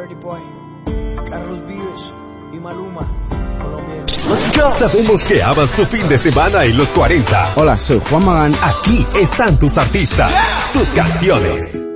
Dirty Boy, Carlos Vives y Maluma, Colombia. Let's go. Sabemos que amas tu fin de semana en los 40. Hola, soy Juan Magán. Aquí están tus artistas, tus canciones.